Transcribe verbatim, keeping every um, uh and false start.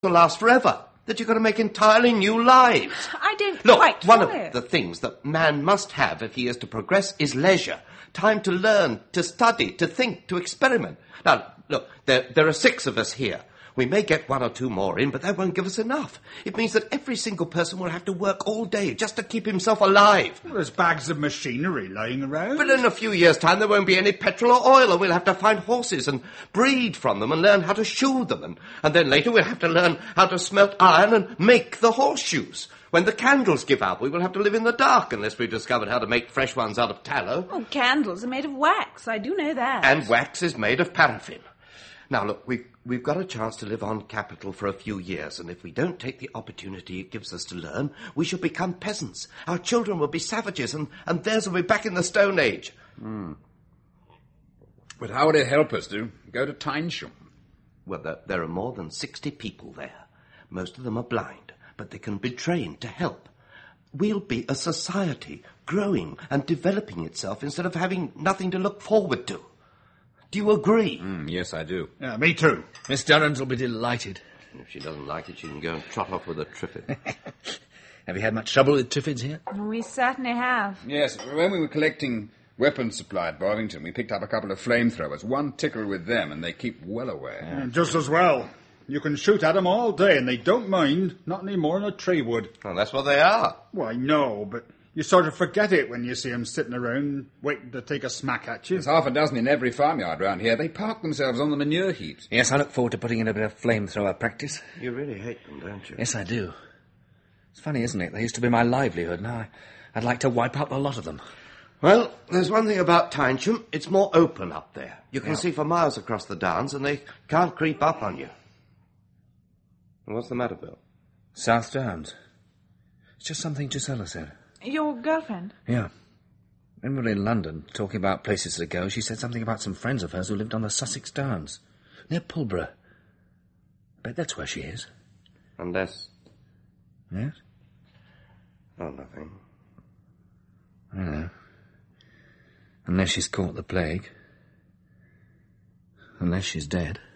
will last forever, that you're going to make entirely new lives. I don't Look, quite one follow. of the things that man must have if he is to progress is leisure. Time to learn, to study, to think, to experiment. Now, look, there, there are six of us here. We may get one or two more in, but that won't give us enough. It means that every single person will have to work all day just to keep himself alive. Well, there's bags of machinery lying around. But in a few years' time, there won't be any petrol or oil, and we'll have to find horses and breed from them and learn how to shoe them. And, and then later we'll have to learn how to smelt iron and make the horseshoes. When the candles give out, we will have to live in the dark unless we've discovered how to make fresh ones out of tallow. Oh, candles are made of wax. I do know that. And wax is made of paraffin. Now, look, we've, we've got a chance to live on capital for a few years, and if we don't take the opportunity it gives us to learn, we shall become peasants. Our children will be savages, and, and theirs will be back in the Stone Age. Mm. But how would it help us to go to Tynessham? Well, there, there are more than sixty people there. Most of them are blind, but they can be trained to help. We'll be a society growing and developing itself instead of having nothing to look forward to. Do you agree? Mm, yes, I do. Yeah, me too. Miss Durrant will be delighted. If she doesn't like it, she can go and trot off with a Triffid. Have you had much trouble with Triffids here? We certainly have. Yes, when we were collecting weapons supply at Bovington, we picked up a couple of flamethrowers. One tickled with them, and they keep well away. Yeah, just as well. You can shoot at them all day, and they don't mind, not any more than a tree would. Well, that's what they are. Well, I know, but you sort of forget it when you see them sitting around waiting to take a smack at you. There's half a dozen in every farmyard round here. They park themselves on the manure heaps. Yes, I look forward to putting in a bit of flamethrower practice. You really hate them, don't you? Yes, I do. It's funny, isn't it? They used to be my livelihood. Now I'd like to wipe out a lot of them. Well, there's one thing about Tynessham. It's more open up there. You can Yeah. see for miles across the downs, and they can't creep up on you. What's the matter, Bill? South Downs. It's just something Gisela said. Your girlfriend? Yeah. When we were in London, talking about places to go, she said something about some friends of hers who lived on the Sussex Downs, near Pulborough. I bet that's where she is. Unless... Yes? Oh, nothing. I don't know. Unless she's caught the plague. Unless she's dead.